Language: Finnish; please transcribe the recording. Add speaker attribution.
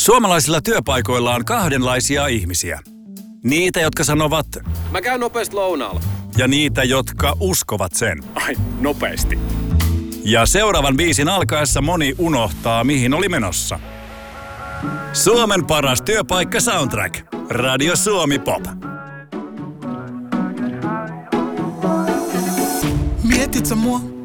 Speaker 1: Suomalaisilla työpaikoilla on kahdenlaisia ihmisiä. Niitä, jotka sanovat,
Speaker 2: mä käyn nopeasti lounaalla.
Speaker 1: ja niitä, jotka uskovat sen.
Speaker 2: Ai, nopeasti.
Speaker 1: Ja seuraavan biisin alkaessa moni unohtaa, mihin oli menossa. Suomen paras työpaikka soundtrack. Radio Suomi Pop.
Speaker 3: Mietit sä mua?